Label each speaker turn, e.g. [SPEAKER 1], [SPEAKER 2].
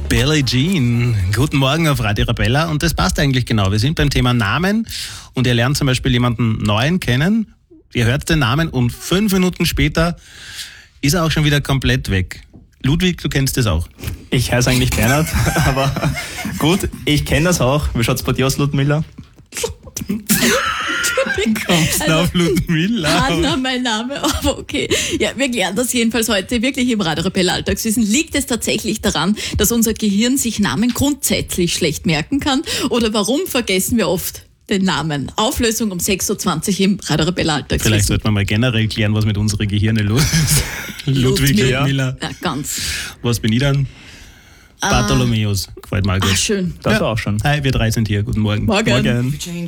[SPEAKER 1] Billie Jean. Guten Morgen auf Radio Arabella und das passt eigentlich genau. Wir sind beim Thema Namen und ihr lernt zum Beispiel jemanden Neuen kennen. Ihr hört den Namen und 5 Minuten später ist er auch schon wieder komplett weg. Ludwig, du kennst das auch.
[SPEAKER 2] Ich heiße eigentlich Bernhard, aber gut, ich kenne das auch. Wie schaut's bei dir aus, Ludmilla?
[SPEAKER 1] Wie kommst du auf Ludmilla?
[SPEAKER 3] Hanna, mein Name, aber okay. Ja, wir klären das jedenfalls heute wirklich im Radio Arabella Alltagswissen. Liegt es tatsächlich daran, dass unser Gehirn sich Namen grundsätzlich schlecht merken kann? Oder warum vergessen wir oft den Namen? Auflösung um 6.20 Uhr im Radio Arabella Alltagswissen.
[SPEAKER 1] Vielleicht sollte man mal generell klären, was mit unseren Gehirnen los ist. Ludwig, Ludmilla.
[SPEAKER 3] Ja, ganz.
[SPEAKER 1] Was bin ich dann? Bartholomäus. Gefällt mir gut.
[SPEAKER 3] Schön.
[SPEAKER 2] Das war auch schon.
[SPEAKER 1] Hi, wir 3 sind hier. Guten Morgen.
[SPEAKER 3] Morgen.